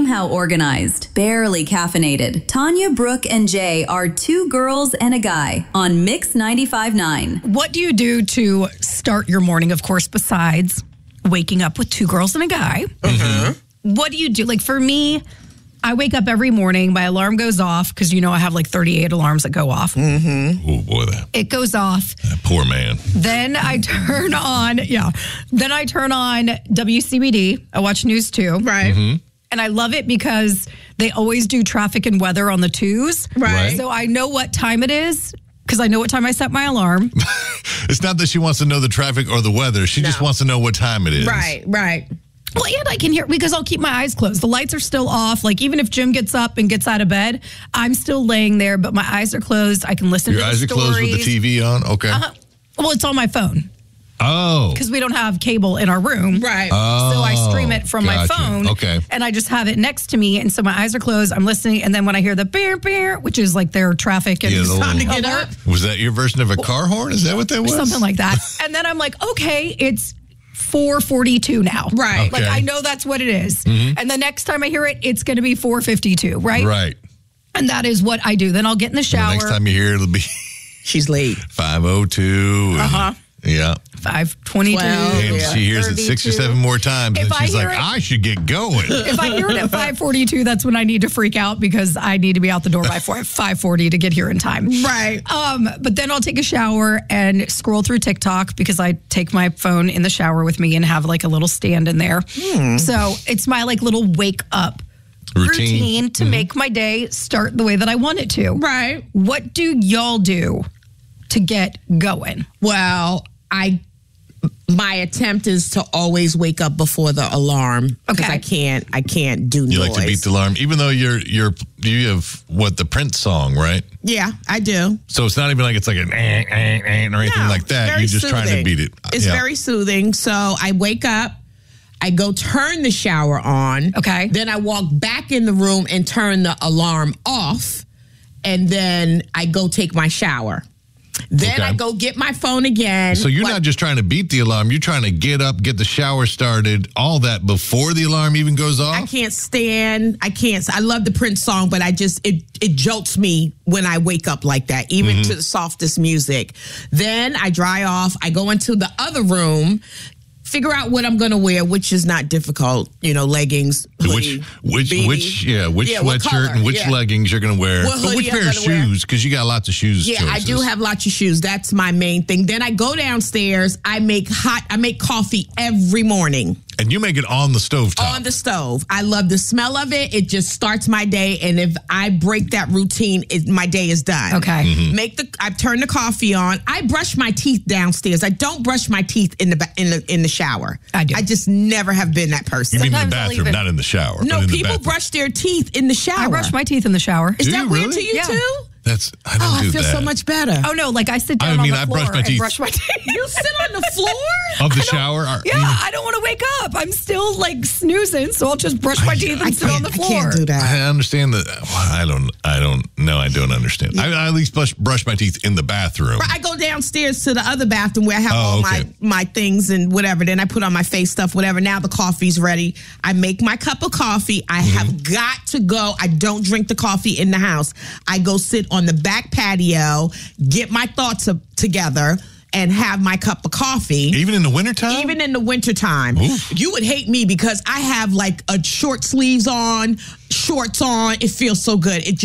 somehow organized, barely caffeinated. Tanya, Brooke, and Jay are two girls and a guy on Mix 95.9. What do you do to start your morning, of course, besides waking up with two girls and a guy? Mm-hmm. What do you do? Like for me, I wake up every morning. My alarm goes off because, I have like 38 alarms that go off. Mm-hmm. Oh, boy. It goes off. That poor man. Then I turn on, WCBD. I watch News 2. Right. Mm-hmm. And I love it because they always do traffic and weather on the 2s. Right. So I know what time it is because I know what time I set my alarm. It's not that she wants to know the traffic or the weather. She just wants to know what time it is. Right. Well, and I can hear because I'll keep my eyes closed. The lights are still off. Like even if Jim gets up and gets out of bed, I'm still laying there, but my eyes are closed. I can listen to the stories. Your eyes are closed with the TV on? Okay. Well, it's on my phone. Oh. Because we don't have cable in our room. Right. Oh, so I stream it from my phone. Okay. And I just have it next to me. And so my eyes are closed. I'm listening. And then when I hear the beer, beer, which is like their traffic and it's time to get up. Was that your version of a car horn? Is that what that was? Something like that. And then I'm like, okay, it's 4:42 now. Right. Like I know that's what it is. Mm-hmm. And the next time I hear it, it's going to be 4:52, right? Right. And that is what I do. Then I'll get in the shower. The next time you hear it, it'll be she's late. 5:02. Yeah. 5:22. And she hears it 6 or 7 more times, and she's like, I should get going. If I hear it at 5:42, that's when I need to freak out because I need to be out the door by 5:40 to get here in time. Right. But then I'll take a shower and scroll through TikTok because I take my phone in the shower with me and have like a little stand in there. So it's my like little wake up routine to make my day start the way that I want it to. Right. What do y'all do to get going? Well, my attempt is to always wake up before the alarm because I can't do noise. You like to beat the alarm, even though you have the Prince song, right? Yeah, I do. So it's not even like it's like an or anything like that. You're just trying to beat it. It's very soothing. So I wake up, I go turn the shower on. Okay. Then I walk back in the room and turn the alarm off, and then I go take my shower. Then I go get my phone again. So you're not just trying to beat the alarm. You're trying to get up, get the shower started, all that before the alarm even goes off? I love the Prince song, but it jolts me when I wake up like that, even to the softest music. Then I dry off. I go into the other room, figure out what I'm going to wear, which is not difficult. Leggings, hoodie, which sweatshirt and which leggings you're going to wear. But which pair of shoes? Because you got lots of shoes. Yeah, choices. I do have lots of shoes. That's my main thing. Then I go downstairs. I make coffee every morning. And you make it on the stove top? On the stove. I love the smell of it. It just starts my day. And if I break that routine, my day is done. Okay. Mm-hmm. I turn the coffee on. I brush my teeth downstairs. I don't brush my teeth in the shower. I do. I just never have been that person. You mean in the bathroom, not in the shower? No, people brush their teeth in the shower. I brush my teeth in the shower. Is that weird to you too? I don't do that. I feel so much better. Oh, no, like I sit down on the floor brush my teeth. and brush my teeth. You sit on the floor? Of the shower? I don't want to wake up. I'm still like snoozing, so I'll just brush my teeth and sit on the floor. I can't do that. I understand that. Well, I don't understand. Yeah. I at least brush my teeth in the bathroom. I go downstairs to the other bathroom where I have my things and whatever. Then I put on my face stuff, whatever. Now the coffee's ready. I make my cup of coffee. I have got to go. I don't drink the coffee in the house. I go sit on the back patio, get my thoughts together, and have my cup of coffee. Even in the wintertime? Even in the wintertime. You would hate me because I have like a short sleeves on, shorts on. It feels so good.